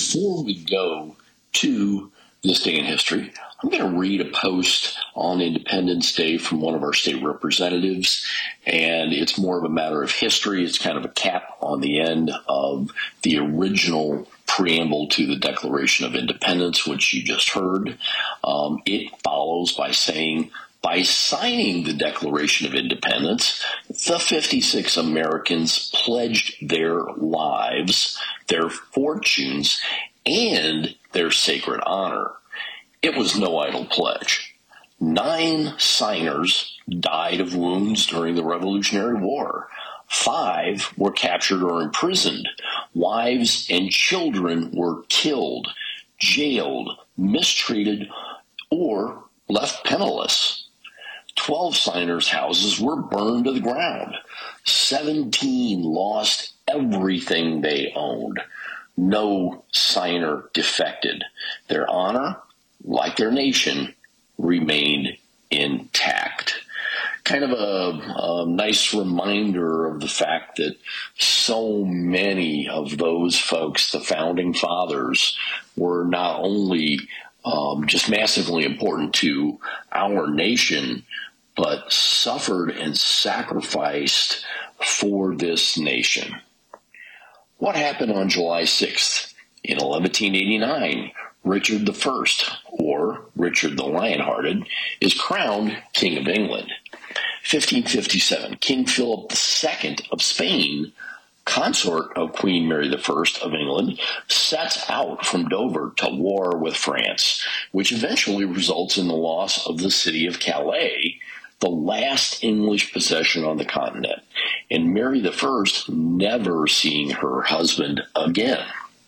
before we go to this day in history, I'm going to read a post on Independence Day from one of our state representatives, and it's more of a matter of history. It's kind of a cap on the end of the original preamble to the Declaration of Independence, which you just heard. It follows by saying, by signing the Declaration of Independence, the 56 Americans pledged their lives, their fortunes, and their sacred honor. It was no idle pledge. 9 signers died of wounds during the Revolutionary War. 5 were captured or imprisoned. Wives and children were killed, jailed, mistreated, or left penniless. 12 signers' houses were burned to the ground. 17 lost everything they owned. No signer defected. Their honor, like their nation, remained intact. Kind of a nice reminder of the fact that so many of those folks, the founding fathers, were not only just massively important to our nation, but suffered and sacrificed for this nation. What happened on July 6th? In 1189, Richard I, or Richard the Lionhearted, is crowned King of England. 1557, King Philip II of Spain, consort of Queen Mary I of England, sets out from Dover to war with France, which eventually results in the loss of the city of Calais, the last English possession on the continent, and Mary I never seeing her husband again.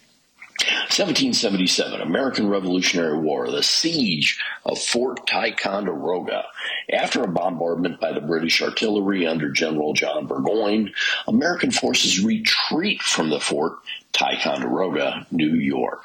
1777, American Revolutionary War, the siege of Fort Ticonderoga. After a bombardment by the British artillery under General John Burgoyne, American forces retreat from the fort, Ticonderoga, New York.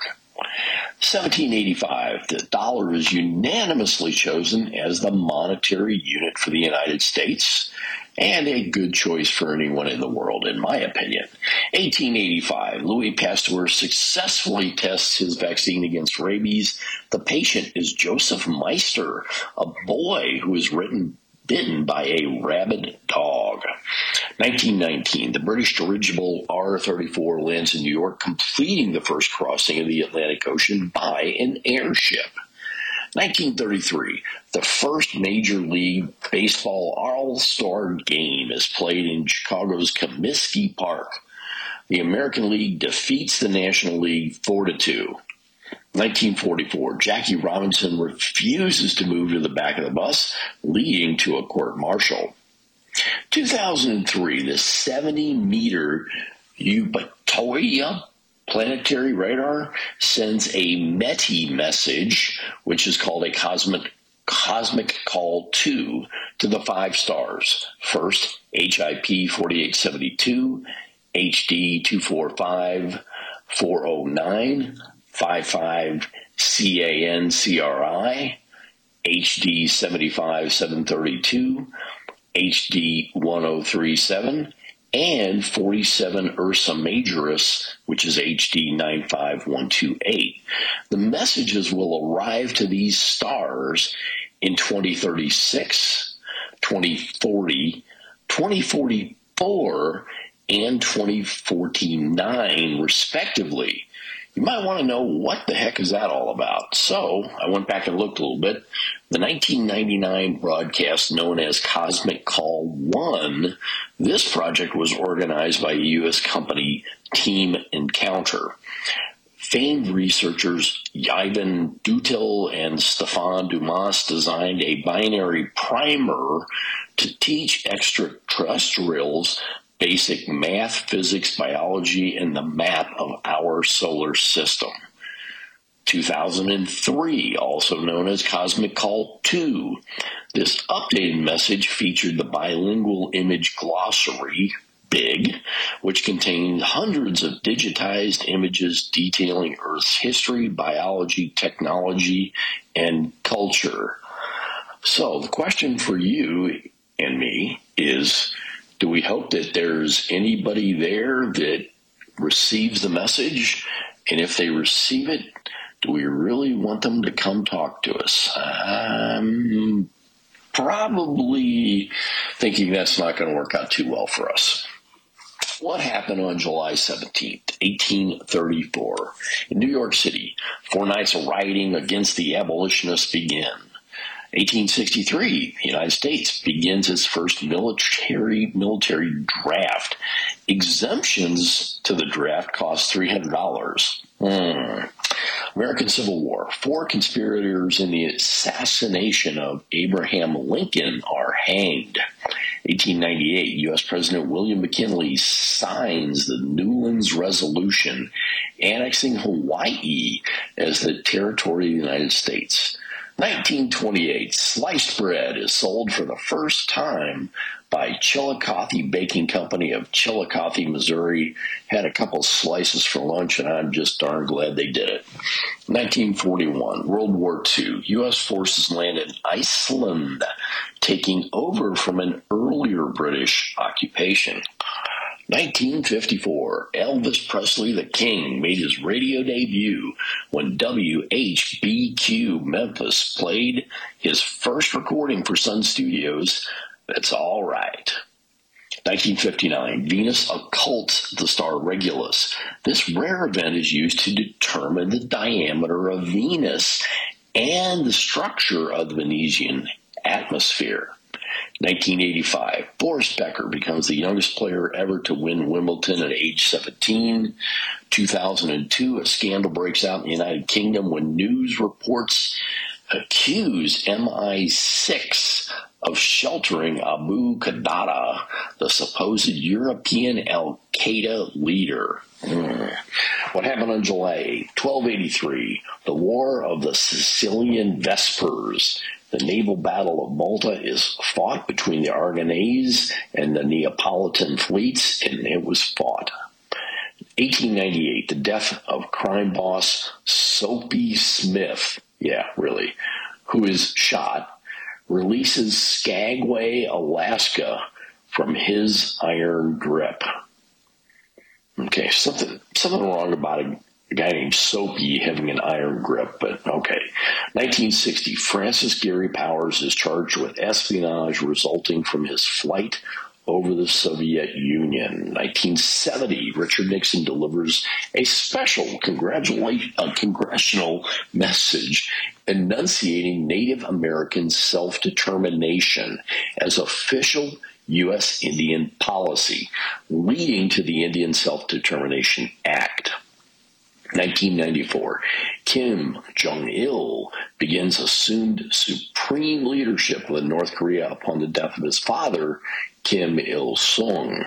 1785, the dollar is unanimously chosen as the monetary unit for the United States, and a good choice for anyone in the world, in my opinion. 1885, Louis Pasteur successfully tests his vaccine against rabies. The patient is Joseph Meister, a boy who is bitten by a rabid dog. 1919, the British dirigible R-34 lands in New York, completing the first crossing of the Atlantic Ocean by an airship. 1933, the first Major League Baseball All-Star game is played in Chicago's Comiskey Park. The American League defeats the National League 4-2. 1944, Jackie Robinson refuses to move to the back of the bus, leading to a court-martial. 2003, the 70-meter Eupatoria planetary radar sends a METI message, which is called a cosmic call 2, to the 5 stars. First, HIP 4872, HD 245, 409, 55 CANCRI, HD 75732, HD 1037, and 47 Ursa Majoris, which is HD 95128. The messages will arrive to these stars in 2036, 2040, 2044, and 2049, respectively. You might want to know what the heck is that all about. So I went back and looked a little bit. The 1999 broadcast known as Cosmic Call 1, this project was organized by a U.S. company, Team Encounter. Famed researchers Ivan Dutil and Stefan Dumas designed a binary primer to teach extraterrestrials basic math, physics, biology, and the map of our solar system. 2003, also known as Cosmic Call 2. This updated message featured the bilingual image glossary, BIG, which contained hundreds of digitized images detailing Earth's history, biology, technology, and culture. So the question for you and me is, do we hope that there's anybody there that receives the message And if they receive it, do we really want them to come talk to us? I'm probably thinking that's not going to work out too well for us. What happened on July 17th, 1834? In New York City, 4 nights of rioting against the abolitionists begin. 1863, the United States begins its first military draft. Exemptions to the draft cost $300. American Civil War. 4 conspirators in the assassination of Abraham Lincoln are hanged. 1898, U.S. President William McKinley signs the Newlands Resolution, annexing Hawaii as the territory of the United States. 1928, sliced bread is sold for the first time by Chillicothe Baking Company of Chillicothe, Missouri. Had a couple slices for lunch, and I'm just darn glad they did it. 1941, World War II. U.S. forces land in Iceland, taking over from an earlier British occupation. 1954, Elvis Presley the King made his radio debut when WHBQ Memphis played his first recording for Sun Studios, That's All Right. 1959, Venus occults the star Regulus. This rare event is used to determine the diameter of Venus and the structure of the Venusian atmosphere. 1985, Boris Becker becomes the youngest player ever to win Wimbledon at age 17. 2002, a scandal breaks out in the United Kingdom when news reports accuse MI6 of sheltering Abu Qatada, the supposed European al-Qaeda leader. What happened on July 8, 1283? The War of the Sicilian Vespers. The naval battle of Malta is fought between the Aragonese and the Neapolitan fleets, and it was fought. 1898, the death of crime boss Soapy Smith, who is shot, releases Skagway, Alaska from his iron grip. Okay, something wrong about a guy named Soapy having an iron grip, but okay. 1960, Francis Gary Powers is charged with espionage resulting from his flight over the Soviet Union. 1970, Richard Nixon delivers a special congressional message enunciating Native American self-determination as official U.S. Indian policy, leading to the Indian Self-Determination Act. 1994, Kim Jong-il begins assumed supreme leadership of North Korea upon the death of his father, Kim Il-sung.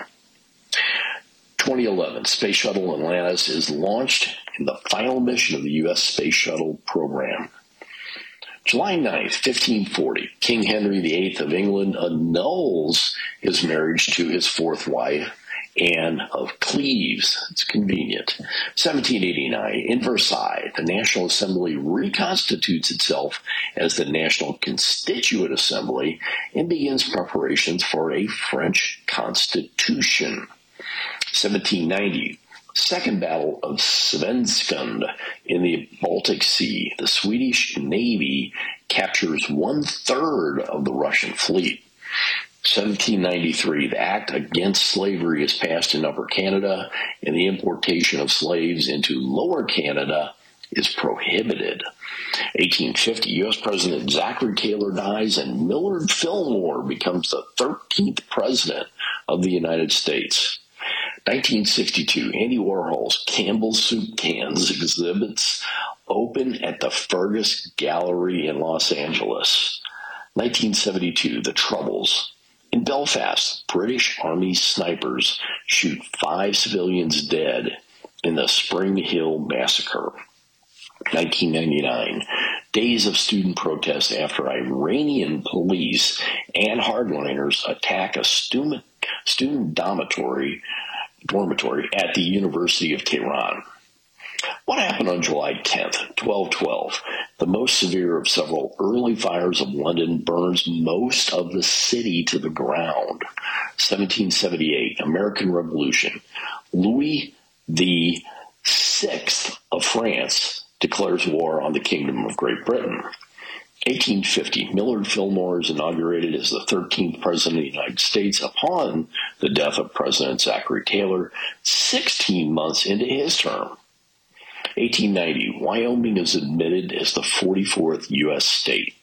2011, Space Shuttle Atlantis is launched in the final mission of the U.S. Space Shuttle program. July 9th, 1540, King Henry VIII of England annuls his marriage to his fourth wife, Anne of Cleves. It's convenient. 1789, in Versailles, the National Assembly reconstitutes itself as the National Constituent Assembly and begins preparations for a French Constitution. 1790, Second Battle of Svensksund in the Baltic Sea. The Swedish Navy captures 1/3 of the Russian fleet. 1793, the Act Against Slavery is passed in Upper Canada, and the importation of slaves into Lower Canada is prohibited. 1850, U.S. President Zachary Taylor dies, and Millard Fillmore becomes the 13th President of the United States. 1962, Andy Warhol's Campbell's Soup Cans exhibits open at the Fergus Gallery in Los Angeles. 1972, The Troubles. In Belfast, British Army snipers shoot 5 civilians dead in the Spring Hill Massacre. 1999, days of student protest after Iranian police and hardliners attack a student dormitory at the University of Tehran. What happened on July 10th, 1212? The most severe of several early fires of London burns most of the city to the ground. 1778, American Revolution. Louis the Sixth of France declares war on the Kingdom of Great Britain. 1850, Millard Fillmore is inaugurated as the 13th President of the United States upon the death of President Zachary Taylor, 16 months into his term. 1890, Wyoming is admitted as the 44th U.S. state.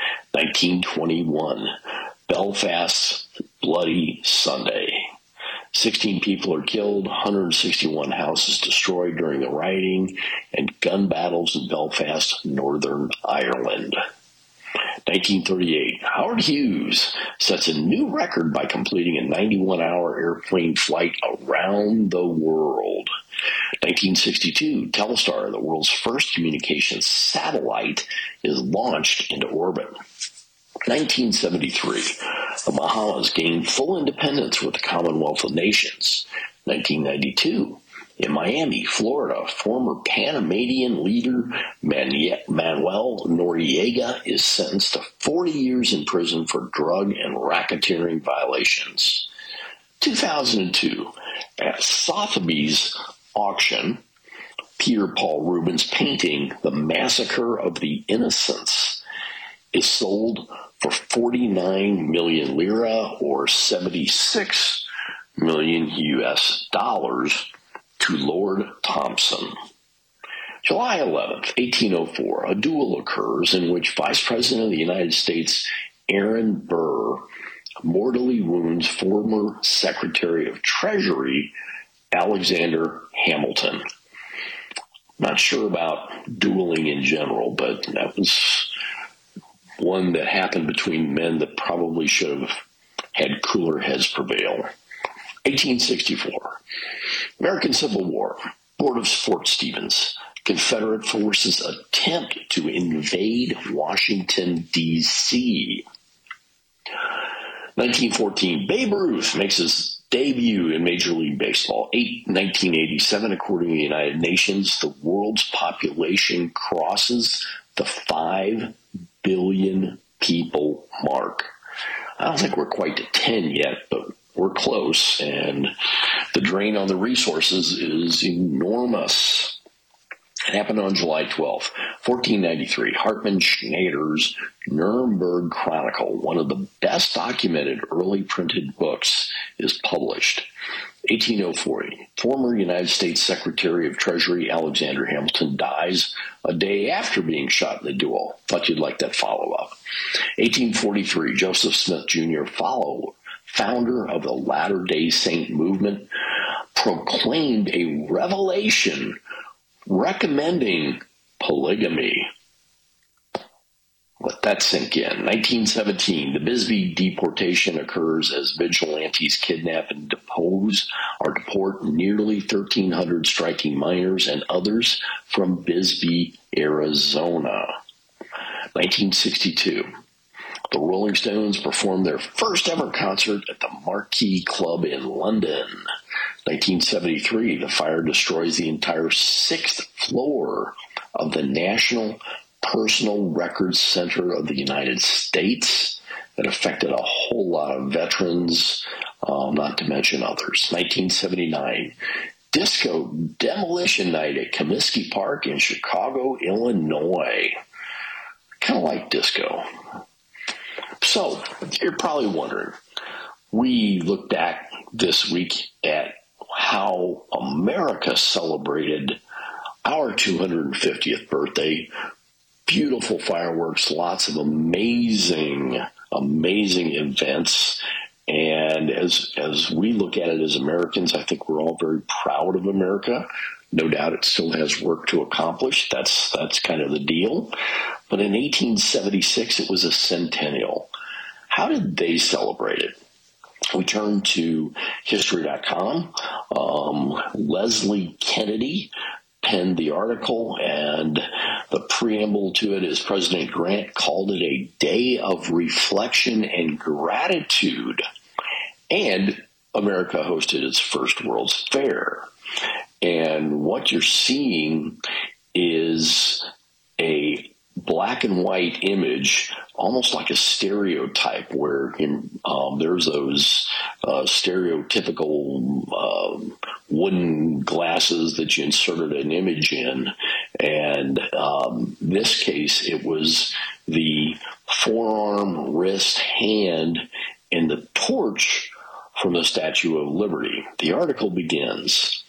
1921, Belfast's Bloody Sunday. 16 people are killed, 161 houses destroyed during the rioting and gun battles in Belfast, Northern Ireland. 1938, Howard Hughes sets a new record by completing a 91-hour airplane flight around the world. 1962, Telstar, the world's first communications satellite, is launched into orbit. 1973, the Bahamas gained full independence with the Commonwealth of Nations. 1992, in Miami, Florida, former Panamanian leader Manuel Noriega is sentenced to 40 years in prison for drug and racketeering violations. 2002, at Sotheby's auction, Peter Paul Rubens' painting, The Massacre of the Innocents, is sold for 49 million lira, or 76 million US dollars, to Lord Thompson. July 11th, 1804, a duel occurs in which Vice President of the United States Aaron Burr mortally wounds former Secretary of Treasury Alexander Hamilton. Not sure about dueling in general, but that was one that happened between men that probably should have had cooler heads prevail. 1864, American Civil War, Board of Fort Stevens. Confederate forces attempt to invade Washington, D.C. 1914, Babe Ruth makes his debut in Major League Baseball. 1987, according to the United Nations, the world's population crosses the 5 billion people mark. I don't think we're quite to 10 yet, but we're close, and the drain on the resources is enormous. It happened on July 12th, 1493. Hartmann Schneider's Nuremberg Chronicle, one of the best documented early printed books, is published. 1804, former United States Secretary of Treasury Alexander Hamilton dies a day after being shot in the duel. Thought you'd like that follow-up. 1843, Joseph Smith Jr., founder of the Latter-day Saint movement, proclaimed a revelation recommending polygamy. Let that sink in. 1917, the Bisbee deportation occurs as vigilantes kidnap and deport nearly 1,300 striking miners and others from Bisbee, Arizona. 1962, the Rolling Stones performed their first ever concert at the Marquee Club in London. 1973, the fire destroys the entire 6th floor of the National Personal Records Center of the United States. That affected a whole lot of veterans, not to mention others. 1979, disco demolition night at Comiskey Park in Chicago, Illinois. Kind of like disco. So, you're probably wondering, we look back this week at how America celebrated our 250th birthday. Beautiful fireworks, lots of amazing events. And as we look at it as Americans, I think we're all very proud of America. No doubt it still has work to accomplish. That's kind of the deal. But in 1876, it was a centennial. How did they celebrate it? We turn to History.com. Leslie Kennedy penned the article, and the preamble to it is President Grant called it a day of reflection and gratitude. And America hosted its first World's Fair. And what you're seeing is a black and white image, almost like a stereotype, where there's those stereotypical wooden glasses that you inserted an image in. And this case, it was the forearm, wrist, hand, and the torch from the Statue of Liberty. The article begins,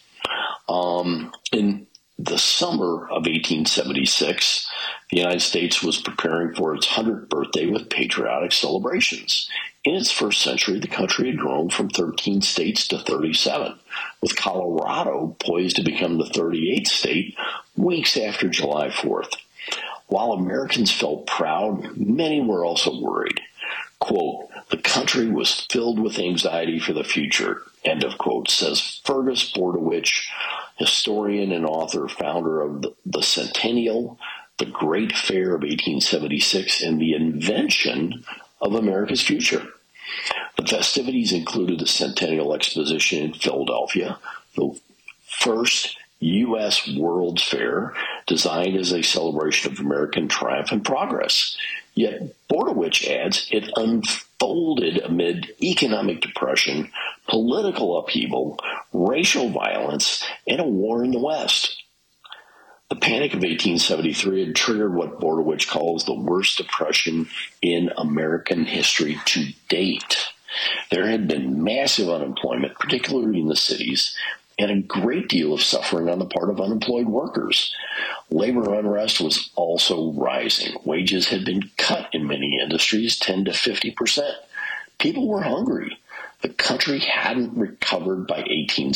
in the summer of 1876, the United States was preparing for its 100th birthday with patriotic celebrations. In its first century, the country had grown from 13 states to 37, with Colorado poised to become the 38th state weeks after July 4th. While Americans felt proud, many were also worried. Quote, the country was filled with anxiety for the future, end of quote, says Fergus Bordewich, historian and author, founder of the Centennial, the Great Fair of 1876, and the invention of America's future. The festivities included the Centennial Exposition in Philadelphia, the first U.S. World's Fair, designed as a celebration of American triumph and progress. Yet, Bordewich adds, it unfolded amid economic depression, political upheaval, racial violence, and a war in the West. The Panic of 1873 had triggered what Bordewich calls the worst depression in American history to date. There had been massive unemployment, particularly in the cities, and a great deal of suffering on the part of unemployed workers. Labor unrest was also rising. Wages had been cut in many industries, 10 to 50%. People were hungry. The country hadn't recovered by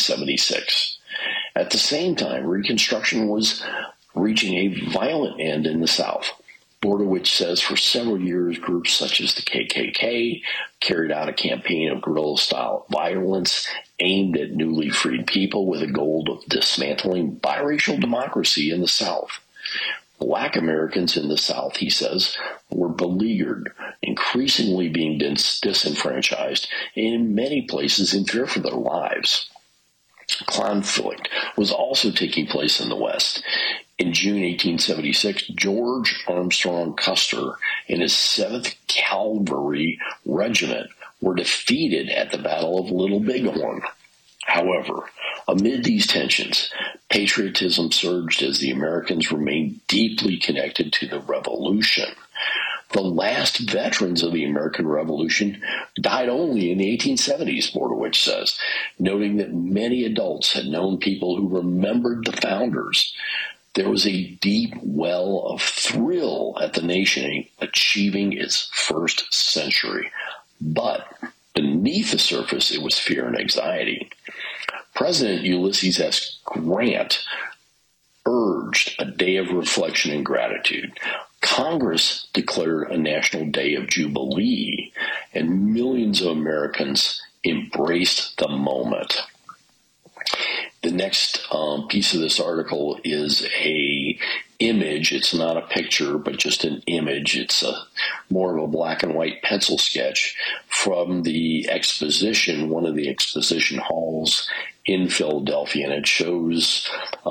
1876. At the same time, Reconstruction was reaching a violent end in the South. Bordewich says for several years, groups such as the KKK carried out a campaign of guerrilla-style violence aimed at newly freed people with a goal of dismantling biracial democracy in the South. Black Americans in the South, he says, were beleaguered, increasingly being disenfranchised, and in many places in fear for their lives. Conflict was also taking place in the West. In June 1876, George Armstrong Custer and his 7th Cavalry Regiment were defeated at the Battle of Little Bighorn. However, amid these tensions, patriotism surged as the Americans remained deeply connected to the Revolution. The last veterans of the American Revolution died only in the 1870s, Bordewich says, noting that many adults had known people who remembered the founders. There was a deep well of thrill at the nation achieving its first century. But beneath the surface, it was fear and anxiety. President Ulysses S. Grant urged a day of reflection and gratitude. Congress declared a national day of jubilee, and millions of Americans embraced the moment. The next piece of this article is a image. It's not a picture, but just an image. It's more of a black and white pencil sketch from the exposition, one of the exposition halls in Philadelphia, and it shows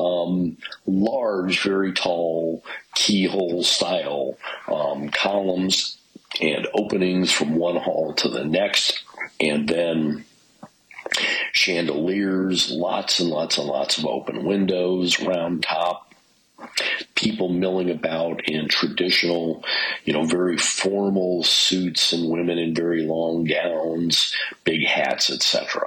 large, very tall, keyhole-style columns and openings from one hall to the next, and then chandeliers, lots and lots and lots of open windows, round top, people milling about in traditional, very formal suits, and women in very long gowns, big hats, etc.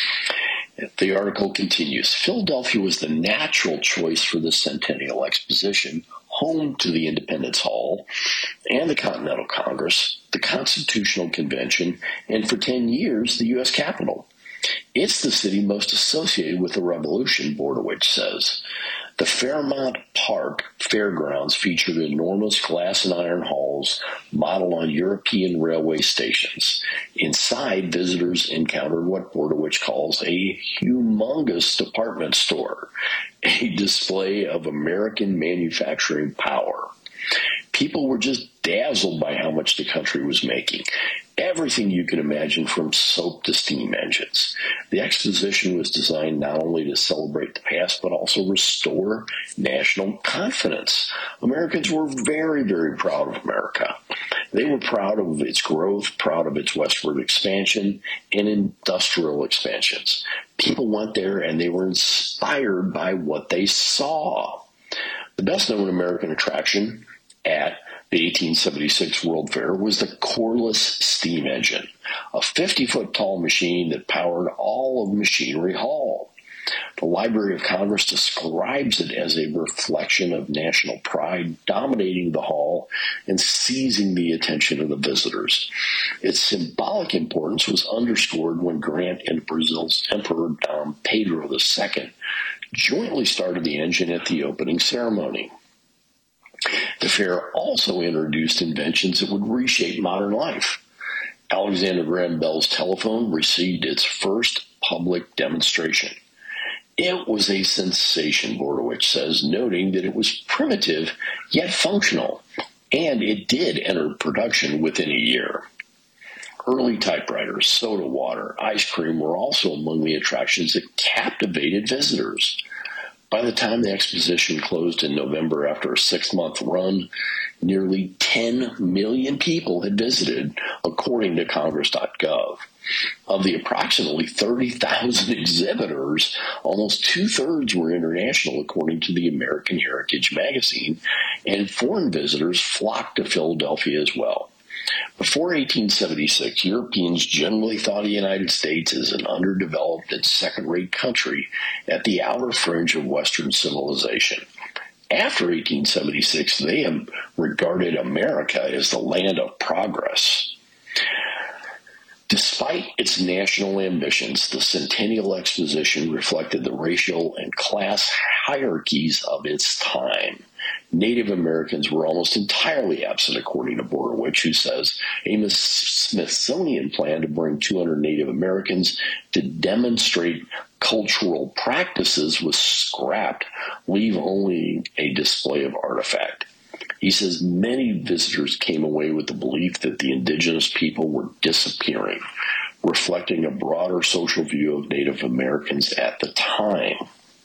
The article continues. Philadelphia was the natural choice for the Centennial Exposition, home to the Independence Hall and the Continental Congress, the Constitutional Convention, and for 10 years, the U.S. Capitol. It's the city most associated with the Revolution, Bordewich says. The Fairmount Park Fairgrounds featured enormous glass and iron halls modeled on European railway stations. Inside, visitors encountered what Bordewich calls a humongous department store, a display of American manufacturing power. People were just dazzled by how much the country was making. everything you could imagine from soap to steam engines. The exposition was designed not only to celebrate the past, but also restore national confidence. Americans were very, very proud of America. They were proud of its growth, proud of its westward expansion and industrial expansions. People went there and they were inspired by what they saw. The best known American attraction at the 1876 World Fair was the Corliss steam engine, a 50-foot tall machine that powered all of Machinery Hall. The Library of Congress describes it as a reflection of national pride dominating the hall and seizing the attention of the visitors. Its symbolic importance was underscored when Grant and Brazil's Emperor Dom Pedro II jointly started the engine at the opening ceremony. The fair also introduced inventions that would reshape modern life. Alexander Graham Bell's telephone received its first public demonstration. It was a sensation, Bordowich says, noting that it was primitive yet functional, and it did enter production within a year. Early typewriters, soda water, ice cream were also among the attractions that captivated visitors. By the time the exposition closed in November after a 6-month run, nearly 10 million people had visited, according to Congress.gov. Of the approximately 30,000 exhibitors, almost two-thirds were international, according to the American Heritage magazine, and foreign visitors flocked to Philadelphia as well. Before 1876, Europeans generally thought of the United States as an underdeveloped and second-rate country at the outer fringe of Western civilization. After 1876, they regarded America as the land of progress. Despite its national ambitions, the Centennial Exposition reflected the racial and class hierarchies of its time. Native Americans were almost entirely absent, according to Bordowich, who says a Smithsonian plan to bring 200 Native Americans to demonstrate cultural practices was scrapped, leaving only a display of artifact. He says many visitors came away with the belief that the indigenous people were disappearing, reflecting a broader social view of Native Americans at the time.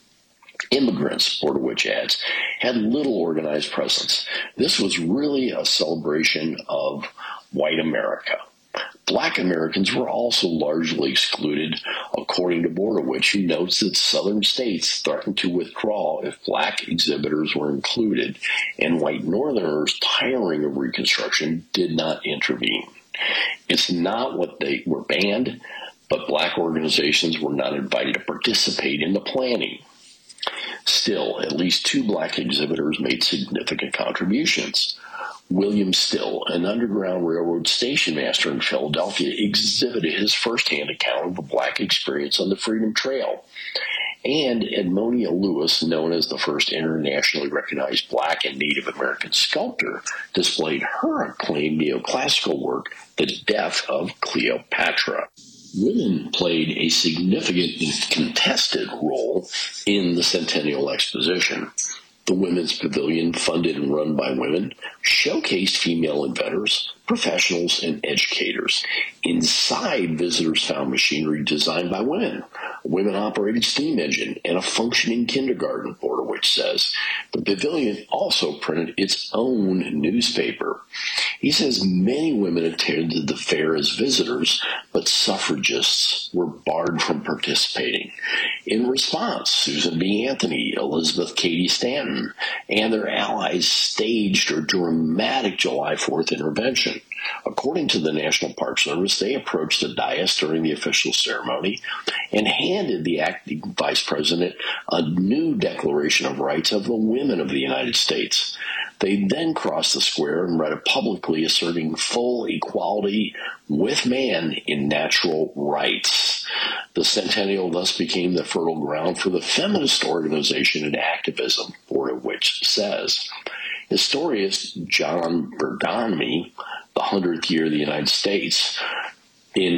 Immigrants, Bordowich adds, had little organized presence. This was really a celebration of white America. Black Americans were also largely excluded, according to Bordowich, who notes that southern states threatened to withdraw if black exhibitors were included, and white Northerners, tiring of Reconstruction, did not intervene. It's not what they were banned, but black organizations were not invited to participate in the planning. Still, at least 2 black exhibitors made significant contributions. William Still, an Underground Railroad station master in Philadelphia, exhibited his firsthand account of the black experience on the Freedom Trail. And Edmonia Lewis, known as the first internationally recognized black and Native American sculptor, displayed her acclaimed neoclassical work, The Death of Cleopatra. Women played a significant and contested role in the Centennial Exposition. The Women's Pavilion, funded and run by women, showcased female inventors, professionals, and educators. Inside, visitors found machinery designed by women, a women-operated steam engine, and a functioning kindergarten, Bordowich says. The pavilion also printed its own newspaper. He says many women attended the fair as visitors, but suffragists were barred from participating. In response, Susan B. Anthony, Elizabeth Cady Stanton, and their allies staged a dramatic July 4th intervention. According to the National Park Service, they approached the dais during the official ceremony and handed the acting vice president a new Declaration of Rights of the Women of the United States. They then crossed the square and read it publicly, asserting full equality with man in natural rights. The Centennial thus became the fertile ground for the feminist organization and activism, Bordowich says. Historian John Bergamy, the 100th year of the United States, in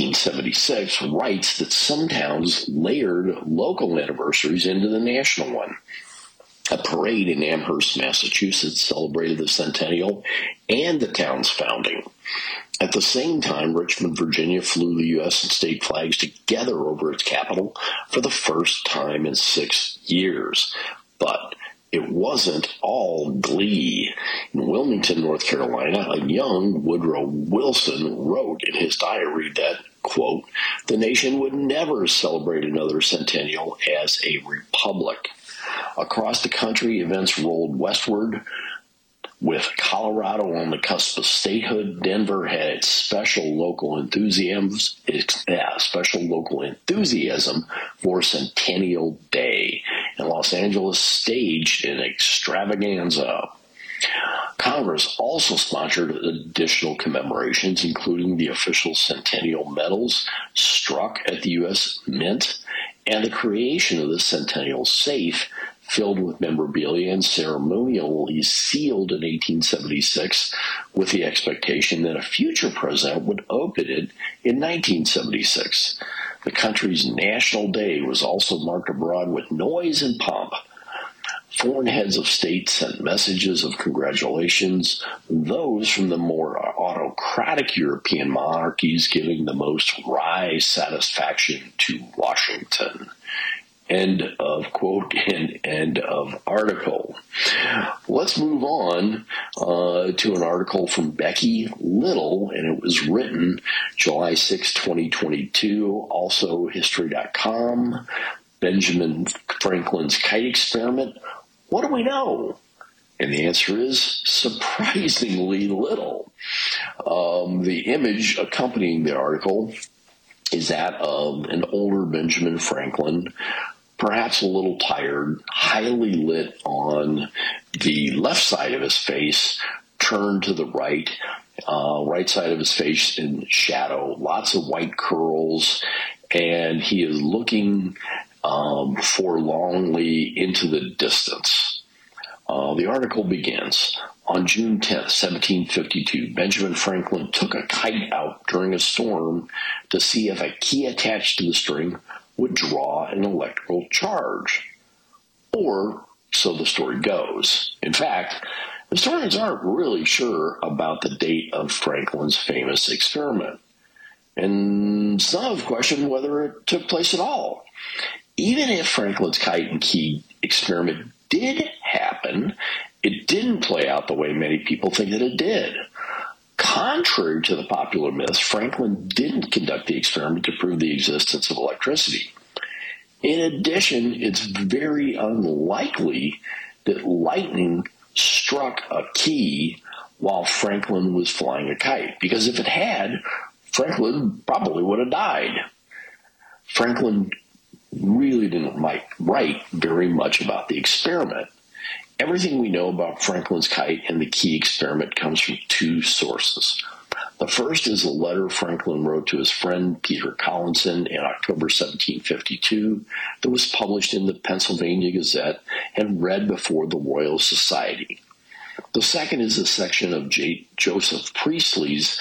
1876, writes that some towns layered local anniversaries into the national one. A parade in Amherst, Massachusetts celebrated the centennial and the town's founding. At the same time, Richmond, Virginia flew the U.S. and state flags together over its capital for the first time in 6 years. But it wasn't all glee. In Wilmington, North Carolina, a young Woodrow Wilson wrote in his diary that, quote, the nation would never celebrate another centennial as a republic. Across the country, events rolled westward. With Colorado on the cusp of statehood, Denver had special local enthusiasm for Centennial Day, and Los Angeles staged an extravaganza. Congress also sponsored additional commemorations, including the official centennial medals struck at the U.S. Mint and the creation of the Centennial Safe, filled with memorabilia and ceremonially sealed in 1876 with the expectation that a future president would open it in 1976. The country's national day was also marked abroad with noise and pomp. Foreign heads of state sent messages of congratulations, those from the more autocratic European monarchies giving the most wry satisfaction to Washington. End of quote and end of article. Let's move on to an article from Becky Little, and it was written July 6, 2022, also history.com. Benjamin Franklin's kite experiment. What do we know? And the answer is surprisingly little. The image accompanying the article is that of an older Benjamin Franklin, perhaps a little tired, highly lit on the left side of his face, turned to the right side of his face in shadow, lots of white curls, and he is looking forlornly into the distance. The article begins, on June 10th, 1752, Benjamin Franklin took a kite out during a storm to see if a key attached to the string would draw an electrical charge. Or, so the story goes. In fact, historians aren't really sure about the date of Franklin's famous experiment. And some have questioned whether it took place at all. Even if Franklin's kite and key experiment did happen, it didn't play out the way many people think that it did. Contrary to the popular myths, Franklin didn't conduct the experiment to prove the existence of electricity. In addition, it's very unlikely that lightning struck a key while Franklin was flying a kite, because if it had, Franklin probably would have died. Franklin really didn't write very much about the experiment. Everything we know about Franklin's kite and the key experiment comes from two sources. The first is a letter Franklin wrote to his friend Peter Collinson in October 1752 that was published in the Pennsylvania Gazette and read before the Royal Society. The second is a section of Joseph Priestley's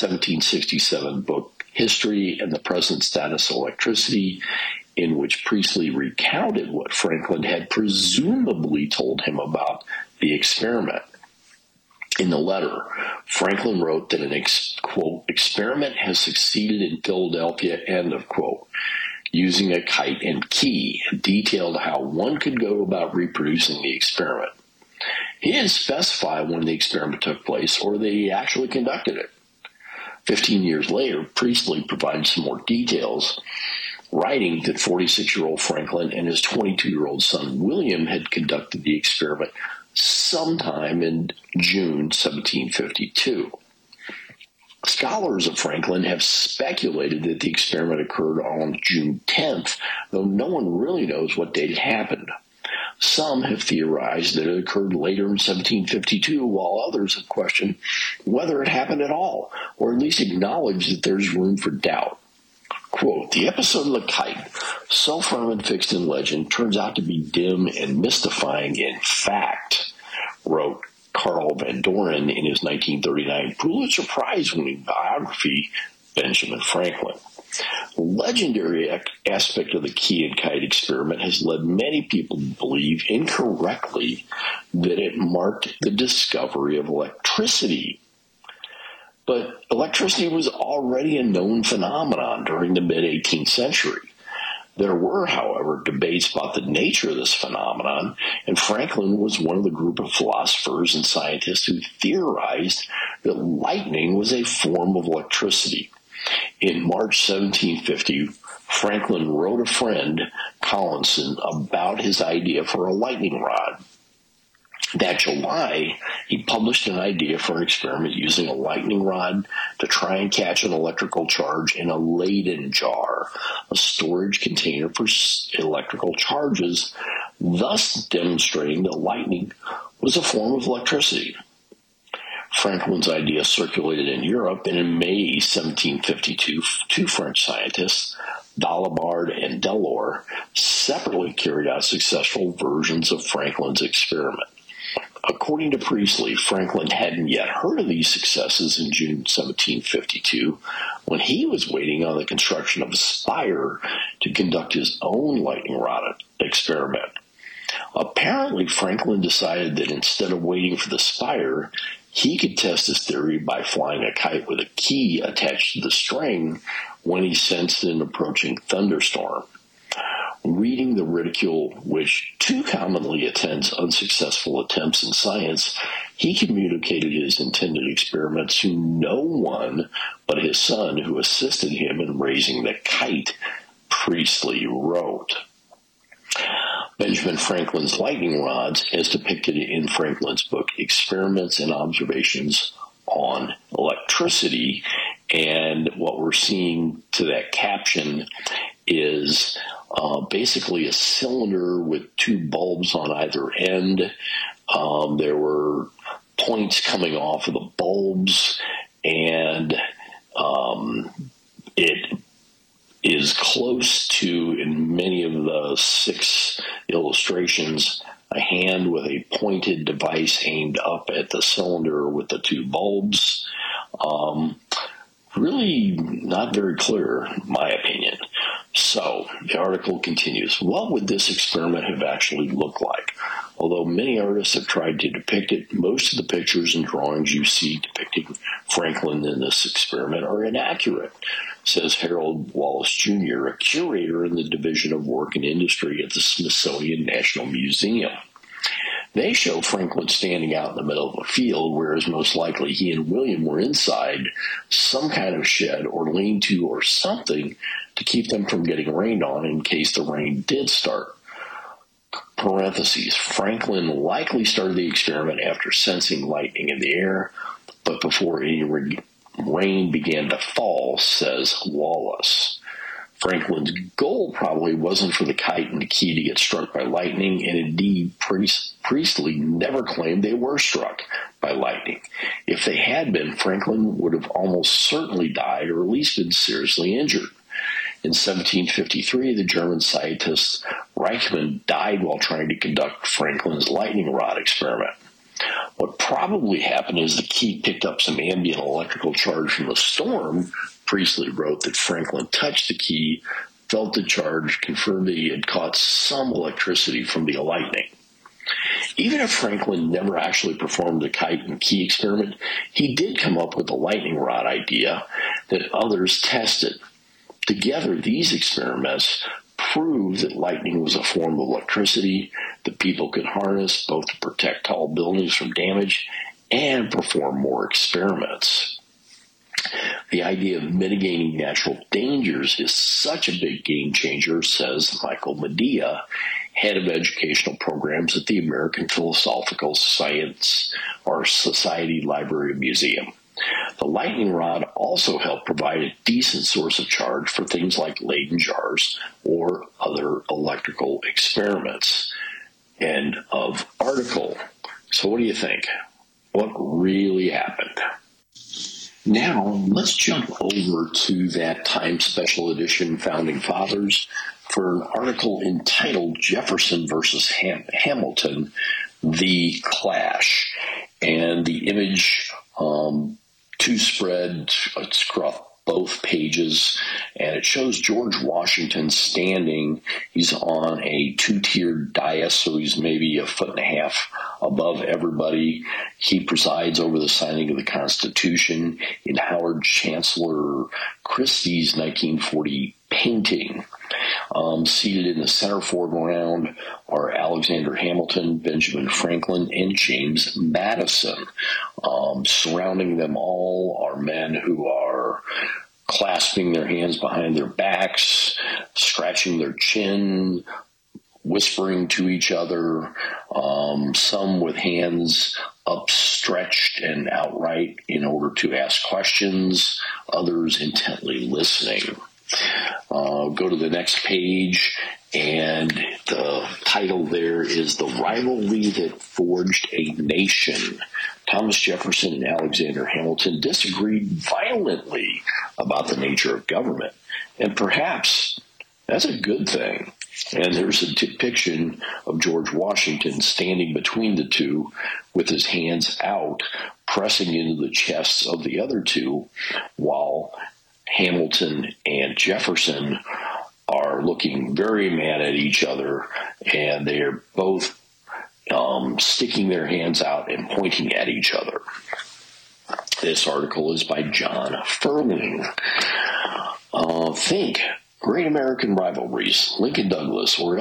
1767 book, History and the Present Status of Electricity, in which Priestley recounted what Franklin had presumably told him about the experiment. In the letter, Franklin wrote that an, quote, experiment has succeeded in Philadelphia, end of quote, using a kite and key, and detailed how one could go about reproducing the experiment. He didn't specify when the experiment took place or that he actually conducted it. 15 years later, Priestley provided some more details, writing that 46-year-old Franklin and his 22-year-old son William had conducted the experiment sometime in June 1752. Scholars of Franklin have speculated that the experiment occurred on June 10th, though no one really knows what date it happened. Some have theorized that it occurred later in 1752, while others have questioned whether it happened at all, or at least acknowledged that there's room for doubt. Quote, the episode of the kite, so firm and fixed in legend, turns out to be dim and mystifying in fact, wrote Carl Van Doren in his 1939 Pulitzer Prize-winning biography, Benjamin Franklin. The legendary aspect of the key and kite experiment has led many people to believe incorrectly that it marked the discovery of electricity. But electricity was already a known phenomenon during the mid-18th century. There were, however, debates about the nature of this phenomenon, and Franklin was one of the group of philosophers and scientists who theorized that lightning was a form of electricity. In March 1750, Franklin wrote a friend, Collinson, about his idea for a lightning rod. That July, he published an idea for an experiment using a lightning rod to try and catch an electrical charge in a Leyden jar, a storage container for electrical charges, thus demonstrating that lightning was a form of electricity. Franklin's idea circulated in Europe, and in May 1752, two French scientists, Dalibard and Delort, separately carried out successful versions of Franklin's experiment. According to Priestley, Franklin hadn't yet heard of these successes in June 1752 when he was waiting on the construction of a spire to conduct his own lightning rod experiment. Apparently, Franklin decided that instead of waiting for the spire, he could test his theory by flying a kite with a key attached to the string when he sensed an approaching thunderstorm. Reading the ridicule which too commonly attends unsuccessful attempts in science, he communicated his intended experiment to no one but his son, who assisted him in raising the kite, Priestley wrote. Benjamin Franklin's lightning rods, as depicted in Franklin's book Experiments and Observations on Electricity, and what we're seeing to that caption is basically a cylinder with two bulbs on either end. There were points coming off of the bulbs, and it is close to, in many of the 6 illustrations, a hand with a pointed device aimed up at the cylinder with the two bulbs. Really not very clear, in my opinion. So, the article continues. What would this experiment have actually looked like? Although many artists have tried to depict it, most of the pictures and drawings you see depicting Franklin in this experiment are inaccurate, says Harold Wallace Jr., a curator in the Division of Work and Industry at the Smithsonian National Museum. They show Franklin standing out in the middle of a field, whereas most likely he and William were inside some kind of shed or lean-to or something to keep them from getting rained on in case the rain did start. Parentheses, Franklin likely started the experiment after sensing lightning in the air, but before any rain began to fall, says Wallace. Franklin's goal probably wasn't for the kite and the key to get struck by lightning, and indeed Priestley never claimed they were struck by lightning. If they had been, Franklin would have almost certainly died or at least been seriously injured. In 1753, the German scientist Reichmann died while trying to conduct Franklin's lightning rod experiment. What probably happened is the key picked up some ambient electrical charge from the storm. Priestley wrote that Franklin touched the key, felt the charge, confirmed that he had caught some electricity from the lightning. Even if Franklin never actually performed the kite and key experiment, he did come up with the lightning rod idea that others tested. Together, these experiments proved that lightning was a form of electricity that people could harness both to protect tall buildings from damage and perform more experiments. The idea of mitigating natural dangers is such a big game changer, says Michael Medea, head of educational programs at the American Philosophical Science or Society Library and Museum. The lightning rod also helped provide a decent source of charge for things like Leyden jars or other electrical experiments. End of article. So what do you think? What really happened? Now, let's jump over to that Time Special Edition Founding Fathers for an article entitled Jefferson versus Hamilton, The Clash. And the image, two spread, it's across both pages, and it shows George Washington standing. He's on a two-tiered dais, so he's maybe a foot and a half above everybody. He presides over the signing of the Constitution in Howard Chancellor Christie's 1940 painting. Seated in the center foreground are Alexander Hamilton, Benjamin Franklin, and James Madison. Surrounding them all are men who are clasping their hands behind their backs, scratching their chin, whispering to each other, some with hands upstretched and outright in order to ask questions, others intently listening. Go to the next page, and the title there is The Rivalry That Forged a Nation. Thomas Jefferson and Alexander Hamilton disagreed violently about the nature of government, and perhaps that's a good thing. And there's a depiction of George Washington standing between the two with his hands out, pressing into the chests of the other two, while Hamilton and Jefferson are looking very mad at each other, and they're both sticking their hands out and pointing at each other. This article is by John Ferling. Think Great American Rivalries, Lincoln Douglas, or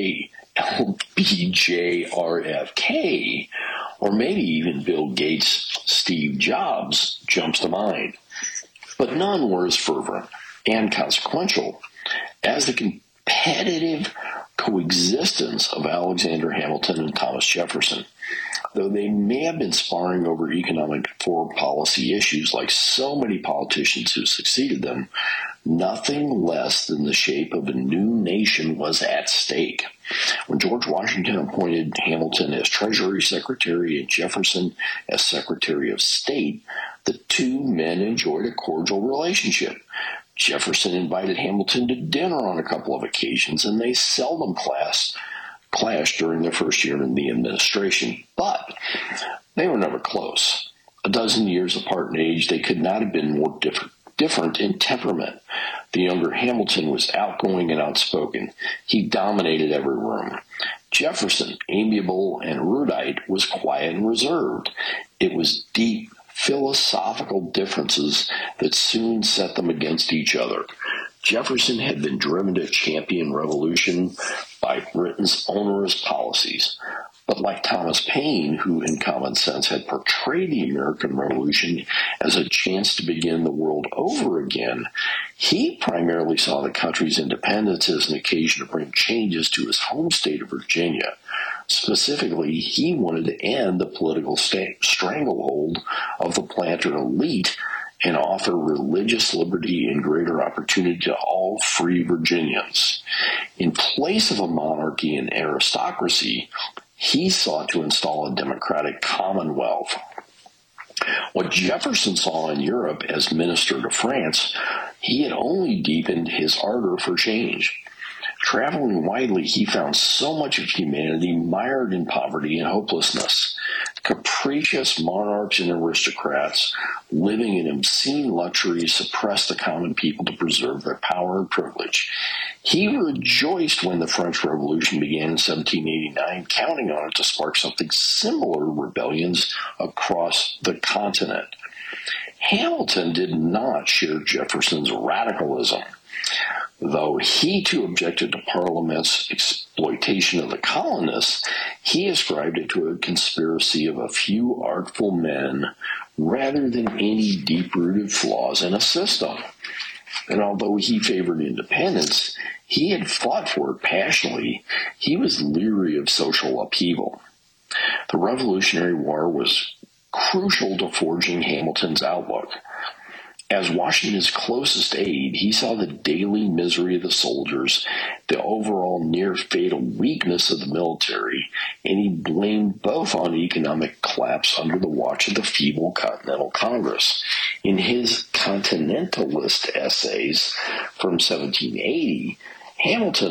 LBJRFK, or maybe even Bill Gates, Steve Jobs jumps to mind. But none were as fervent and consequential as the competitive coexistence of Alexander Hamilton and Thomas Jefferson. Though they may have been sparring over economic foreign policy issues like so many politicians who succeeded them, nothing less than the shape of a new nation was at stake. When George Washington appointed Hamilton as Treasury Secretary and Jefferson as Secretary of State, the two men enjoyed a cordial relationship. Jefferson invited Hamilton to dinner on a couple of occasions, and they seldom clashed during their first year in the administration, but they were never close. A dozen years apart in age, they could not have been more different in temperament. The younger Hamilton was outgoing and outspoken. He dominated every room. Jefferson, amiable and erudite, was quiet and reserved. It was deep philosophical differences that soon set them against each other. Jefferson had been driven to champion revolution by Britain's onerous policies. But like Thomas Paine, who in Common Sense had portrayed the American Revolution as a chance to begin the world over again, he primarily saw the country's independence as an occasion to bring changes to his home state of Virginia. Specifically, he wanted to end the political stranglehold of the planter elite and offer religious liberty and greater opportunity to all free Virginians. In place of a monarchy and aristocracy, he sought to install a democratic commonwealth. What Jefferson saw in Europe as minister to France, he had only deepened his ardor for change. Traveling widely, he found so much of humanity mired in poverty and hopelessness. Capricious monarchs and aristocrats living in obscene luxury suppressed the common people to preserve their power and privilege. He rejoiced when the French Revolution began in 1789, counting on it to spark something similar to rebellions across the continent. Hamilton did not share Jefferson's radicalism. Though he too objected to Parliament's exploitation of the colonists, he ascribed it to a conspiracy of a few artful men rather than any deep-rooted flaws in a system. And although he favored independence, he had fought for it passionately. He was leery of social upheaval. The Revolutionary War was crucial to forging Hamilton's outlook. As Washington's closest aide, he saw the daily misery of the soldiers, the overall near-fatal weakness of the military, and he blamed both on economic collapse under the watch of the feeble Continental Congress. In his Continentalist essays from 1780, Hamilton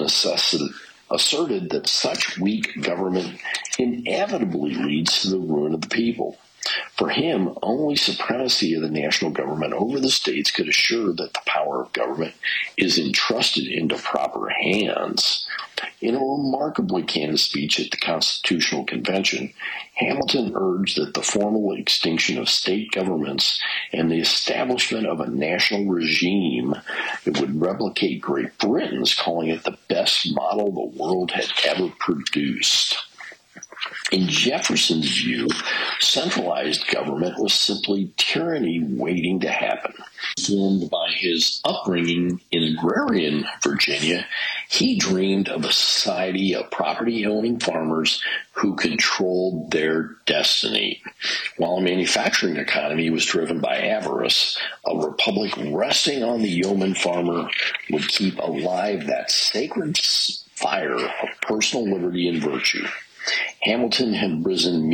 asserted that such weak government inevitably leads to the ruin of the people. For him, only supremacy of the national government over the states could assure that the power of government is entrusted into proper hands. In a remarkably candid speech at the Constitutional Convention, Hamilton urged that the formal extinction of state governments and the establishment of a national regime that would replicate Great Britain's, calling it the best model the world had ever produced. In Jefferson's view, centralized government was simply tyranny waiting to happen. Informed by his upbringing in agrarian Virginia, he dreamed of a society of property-owning farmers who controlled their destiny. While a manufacturing economy was driven by avarice, a republic resting on the yeoman farmer would keep alive that sacred fire of personal liberty and virtue. Hamilton had risen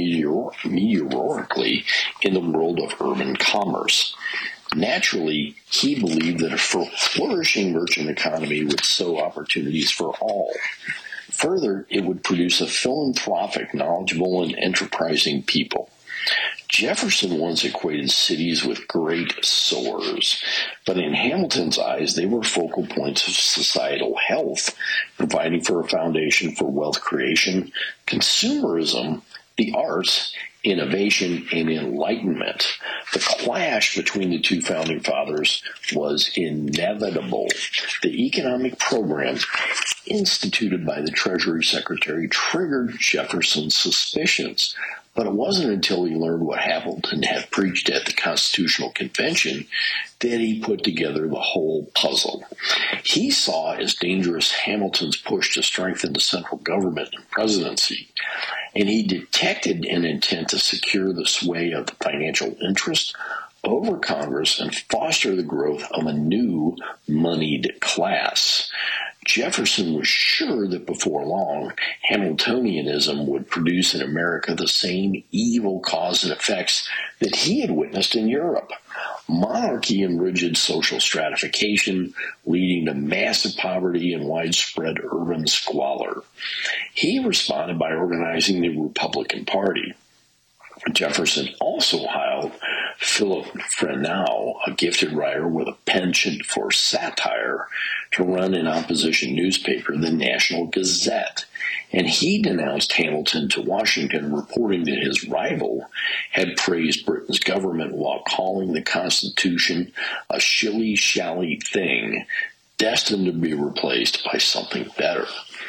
meteorically in the world of urban commerce. Naturally, he believed that a flourishing merchant economy would sow opportunities for all. Further, it would produce a philanthropic, knowledgeable, and enterprising people. Jefferson once equated cities with great sores, but in Hamilton's eyes, they were focal points of societal health, providing for a foundation for wealth creation, consumerism, the arts, innovation, and enlightenment. The clash between the two founding fathers was inevitable. The economic programs instituted by the Treasury Secretary triggered Jefferson's suspicions. But it wasn't until he learned what Hamilton had preached at the Constitutional Convention that he put together the whole puzzle. He saw as dangerous Hamilton's push to strengthen the central government and presidency, and he detected an intent to secure the sway of the financial interest over Congress and foster the growth of a new moneyed class. Jefferson was sure that before long, Hamiltonianism would produce in America the same evil cause and effects that he had witnessed in Europe. Monarchy and rigid social stratification, leading to massive poverty and widespread urban squalor. He responded by organizing the Republican Party. Jefferson also hired Philip Freneau, a gifted writer with a penchant for satire, to run an opposition newspaper, the National Gazette, and he denounced Hamilton to Washington, reporting that his rival had praised Britain's government while calling the Constitution a shilly-shally thing, destined to be replaced by something better.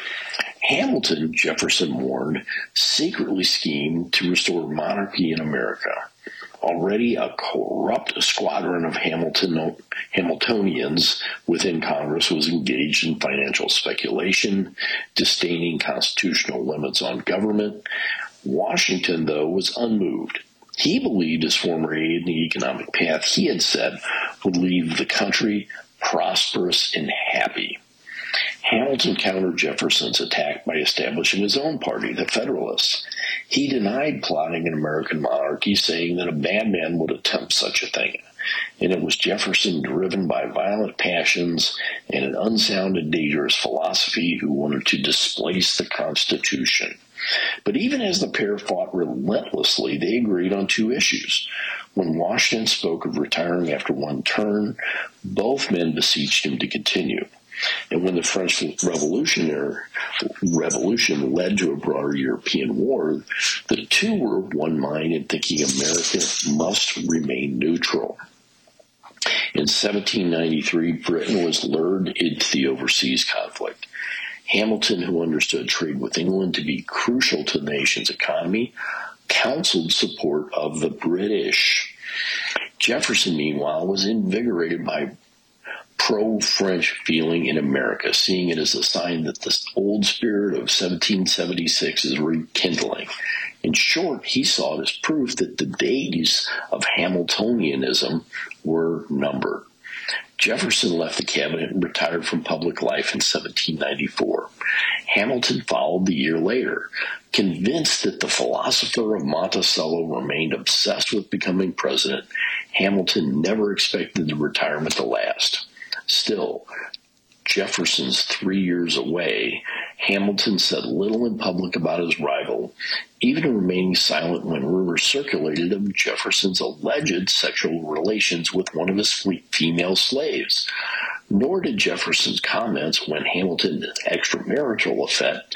Hamilton, Jefferson warned, secretly schemed to restore monarchy in America. Already a corrupt squadron of Hamiltonians within Congress was engaged in financial speculation, disdaining constitutional limits on government. Washington, though, was unmoved. He believed his former aide in the economic path he had set would leave the country prosperous and happy. Hamilton countered Jefferson's attack by establishing his own party, the Federalists. He denied plotting an American monarchy, saying that a bad man would attempt such a thing. And it was Jefferson, driven by violent passions and an unsound and dangerous philosophy, who wanted to displace the Constitution. But even as the pair fought relentlessly, they agreed on two issues. When Washington spoke of retiring after one term, both men beseeched him to continue. And when the French Revolution led to a broader European war, the two were of one mind in thinking America must remain neutral. In 1793, Britain was lured into the overseas conflict. Hamilton, who understood trade with England to be crucial to the nation's economy, counseled support of the British. Jefferson, meanwhile, was invigorated by pro-French feeling in America, seeing it as a sign that the old spirit of 1776 is rekindling. In short, he saw it as proof that the days of Hamiltonianism were numbered. Jefferson left the cabinet and retired from public life in 1794. Hamilton followed the year later, convinced that the philosopher of Monticello remained obsessed with becoming president. Hamilton never expected the retirement to last. Still, Jefferson's 3 years away, Hamilton said little in public about his rival, general, even remaining silent when rumors circulated of Jefferson's alleged sexual relations with one of his female slaves. Nor did Jefferson's comments when Hamilton's extramarital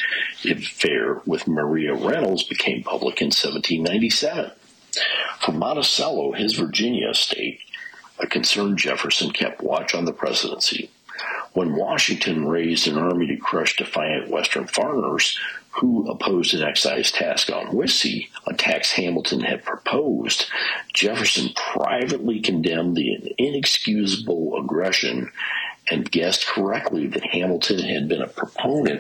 affair with Maria Reynolds became public in 1797. For Monticello, his Virginia estate, a concerned Jefferson kept watch on the presidency. When Washington raised an army to crush defiant Western farmers who opposed an excise tax on whiskey, a tax Hamilton had proposed, Jefferson privately condemned the inexcusable aggression and guessed correctly that Hamilton had been a proponent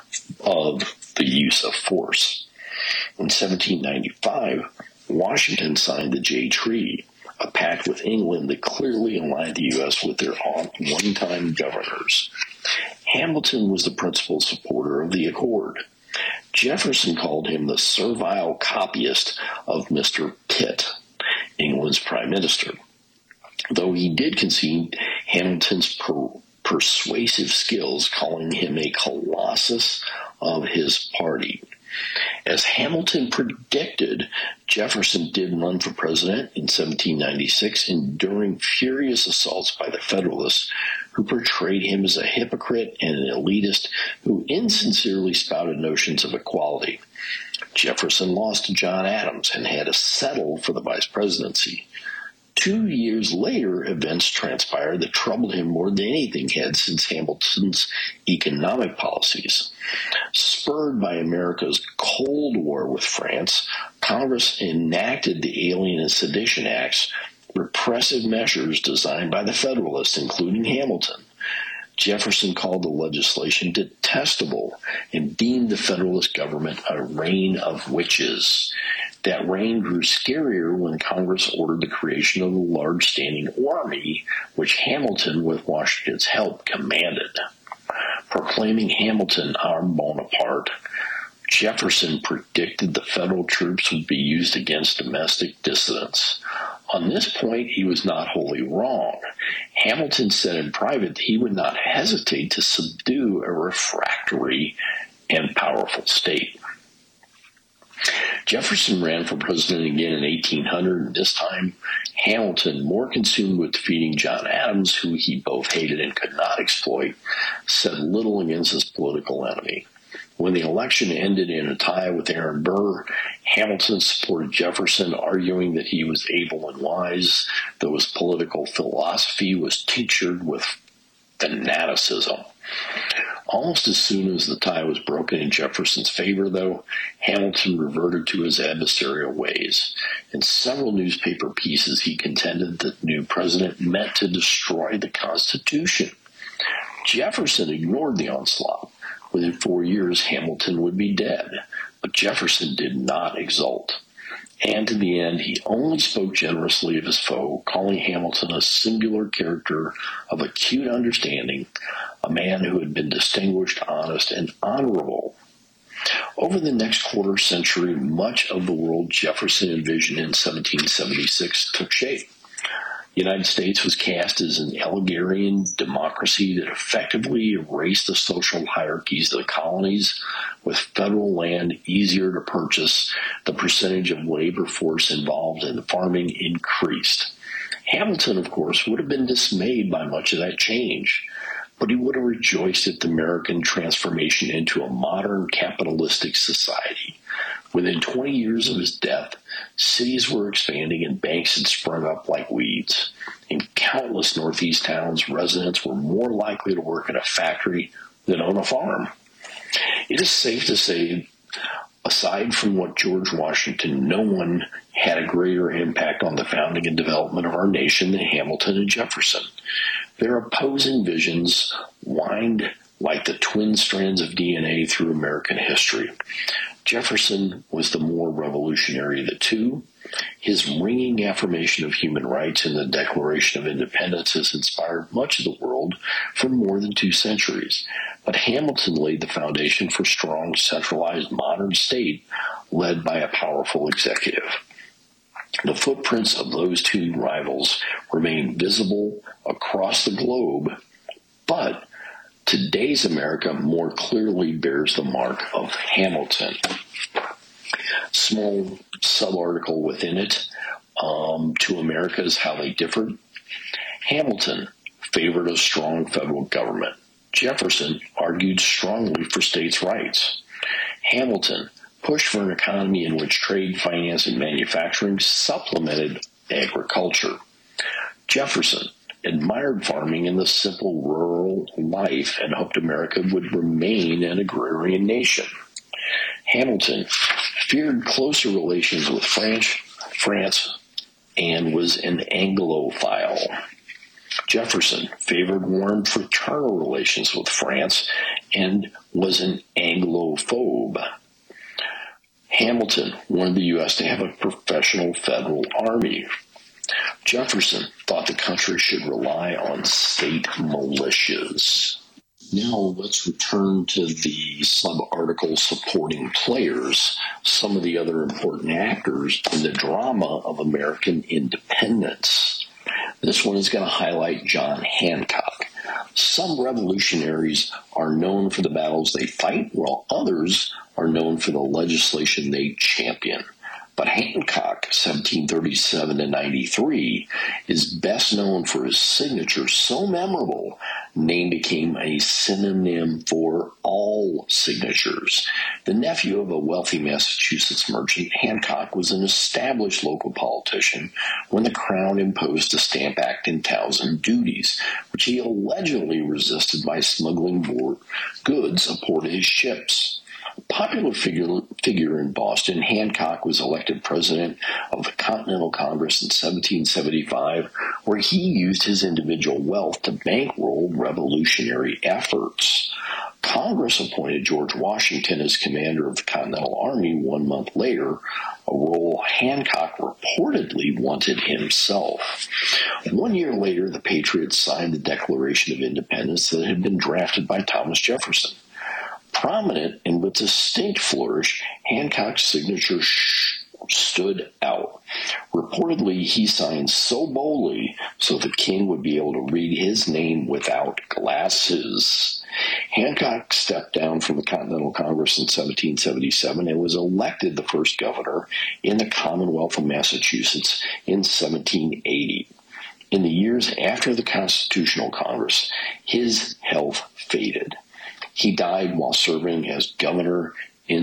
of the use of force. In 1795, Washington signed the Jay Treaty, a pact with England that clearly aligned the U.S. with their one-time governors. Hamilton was the principal supporter of the accord. Jefferson called him the servile copyist of Mr. Pitt, England's prime minister, though he did concede Hamilton's persuasive skills, calling him a colossus of his party. As Hamilton predicted, Jefferson did run for president in 1796, enduring furious assaults by the Federalists, who portrayed him as a hypocrite and an elitist who insincerely spouted notions of equality. Jefferson lost to John Adams and had to settle for the vice presidency. 2 years later, events transpired that troubled him more than anything had since Hamilton's economic policies. Spurred by America's Cold War with France, Congress enacted the Alien and Sedition Acts, repressive measures designed by the Federalists, including Hamilton. Jefferson called the legislation detestable and deemed the Federalist government a reign of witches. That reign grew scarier when Congress ordered the creation of a large standing army, which Hamilton, with Washington's help, commanded. Proclaiming Hamilton our Bonaparte, Jefferson predicted the federal troops would be used against domestic dissidents. On this point, he was not wholly wrong. Hamilton said in private that he would not hesitate to subdue a refractory and powerful state. Jefferson ran for president again in 1800, and this time Hamilton, more consumed with defeating John Adams, who he both hated and could not exploit, said little against his political enemy. When the election ended in a tie with Aaron Burr, Hamilton supported Jefferson, arguing that he was able and wise, though his political philosophy was tinctured with fanaticism. Almost as soon as the tie was broken in Jefferson's favor, though, Hamilton reverted to his adversarial ways. In several newspaper pieces, he contended that the new president meant to destroy the Constitution. Jefferson ignored the onslaught. Within 4 years, Hamilton would be dead, but Jefferson did not exult. And to the end, he only spoke generously of his foe, calling Hamilton a singular character of acute understanding, a man who had been distinguished, honest, and honorable. Over the next quarter century, much of the world Jefferson envisioned in 1776 took shape. The United States was cast as an egalitarian democracy that effectively erased the social hierarchies of the colonies. With federal land easier to purchase, the percentage of labor force involved in farming increased. Hamilton, of course, would have been dismayed by much of that change, but he would have rejoiced at the American transformation into a modern capitalistic society. Within 20 years of his death, cities were expanding and banks had sprung up like weeds. In countless Northeast towns, residents were more likely to work in a factory than on a farm. It is safe to say, aside from what George Washington, no one had a greater impact on the founding and development of our nation than Hamilton and Jefferson. Their opposing visions wind like the twin strands of DNA through American history. Jefferson was the more revolutionary of the two. His ringing affirmation of human rights in the Declaration of Independence has inspired much of the world for more than 2 centuries. But Hamilton laid the foundation for a strong, centralized, modern state led by a powerful executive. The footprints of those two rivals remain visible across the globe, but today's America more clearly bears the mark of Hamilton. Small sub-article within it, to Americas, how they differed. Hamilton favored a strong federal government. Jefferson argued strongly for states' rights. Hamilton pushed for an economy in which trade, finance, and manufacturing supplemented agriculture. Jefferson admired farming and the simple rural life and hoped America would remain an agrarian nation. Hamilton feared closer relations with France, and was an Anglophile. Jefferson favored warm fraternal relations with France and was an Anglophobe. Hamilton wanted the U.S. to have a professional federal army. Jefferson thought the country should rely on state militias. Now let's return to the sub-article supporting players, some of the other important actors in the drama of American independence. This one is going to highlight John Hancock. Some revolutionaries are known for the battles they fight, while others are known for the legislation they champion. But Hancock, 1737 to 93, is best known for his signature, so memorable, name became a synonym for all signatures. The nephew of a wealthy Massachusetts merchant, Hancock was an established local politician when the Crown imposed the Stamp Act and Townsend duties, which he allegedly resisted by smuggling goods aboard his ships. A popular figure in Boston, Hancock was elected president of the Continental Congress in 1775, where he used his individual wealth to bankroll revolutionary efforts. Congress appointed George Washington as commander of the Continental Army 1 month later, a role Hancock reportedly wanted himself. 1 year later, the Patriots signed the Declaration of Independence that had been drafted by Thomas Jefferson. Prominent and with distinct flourish, Hancock's signature stood out. Reportedly, he signed so boldly so the king would be able to read his name without glasses. Hancock stepped down from the Continental Congress in 1777 and was elected the first governor in the Commonwealth of Massachusetts in 1780. In the years after the Constitutional Congress, his health faded. He died while serving as governor in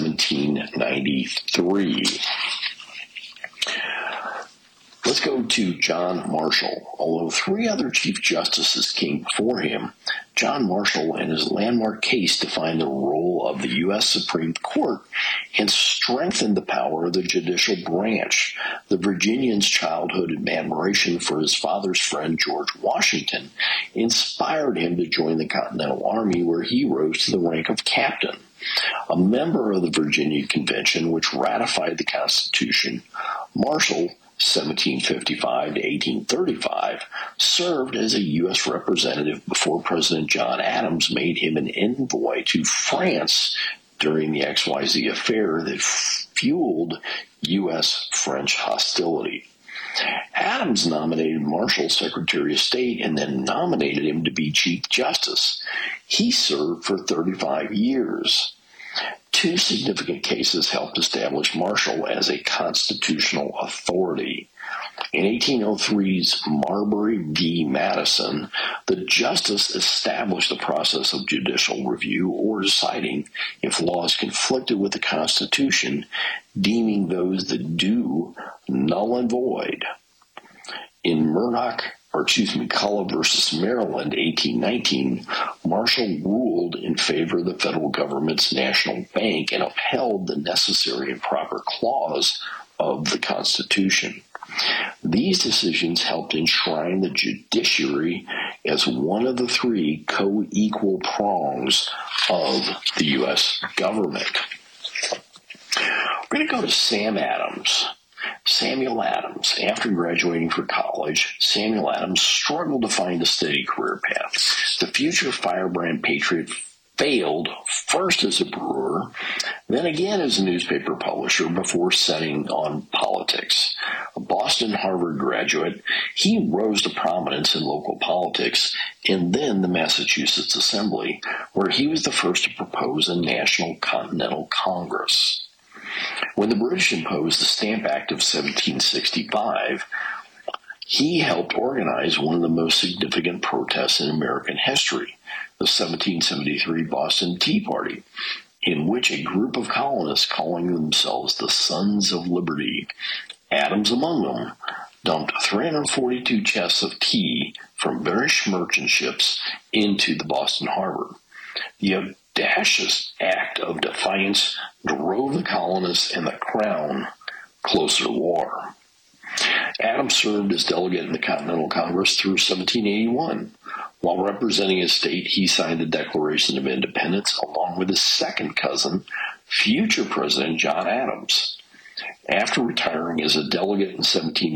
1793. Let's go to John Marshall. Although 3 other Chief Justices came before him, John Marshall and his landmark case defined the role of the U.S. Supreme Court and strengthened the power of the judicial branch. The Virginian's childhood admiration for his father's friend George Washington inspired him to join the Continental Army, where he rose to the rank of captain. A member of the Virginia Convention, which ratified the Constitution, Marshall, 1755 to 1835, served as a U.S. representative before President John Adams made him an envoy to France during the XYZ affair that fueled U.S.-French hostility. Adams nominated Marshall Secretary of State and then nominated him to be Chief Justice. He served for 35 years. 2 significant cases helped establish Marshall as a constitutional authority. In 1803's Marbury v. Madison, the justice established the process of judicial review or deciding if laws conflicted with the Constitution, deeming those that do null and void. In Culloch versus Maryland, 1819, Marshall ruled in favor of the federal government's national bank and upheld the necessary and proper clause of the Constitution. These decisions helped enshrine the judiciary as one of the 3 co-equal prongs of the U.S. government. We're going to go to Samuel Adams. After graduating from college, Samuel Adams struggled to find a steady career path. The future firebrand patriot failed first as a brewer, then again as a newspaper publisher before settling on politics. A Boston Harvard graduate, he rose to prominence in local politics and then the Massachusetts Assembly, where he was the first to propose a National Continental Congress. When the British imposed the Stamp Act of 1765, he helped organize one of the most significant protests in American history, the 1773 Boston Tea Party, in which a group of colonists calling themselves the Sons of Liberty, Adams among them, dumped 342 chests of tea from British merchant ships into the Boston harbor. The audacious act of defiance drove the colonists and the Crown closer to war. Adams served as delegate in the Continental Congress through 1781. While representing his state, he signed the Declaration of Independence along with his second cousin, future President John Adams. After retiring as a delegate in 1780,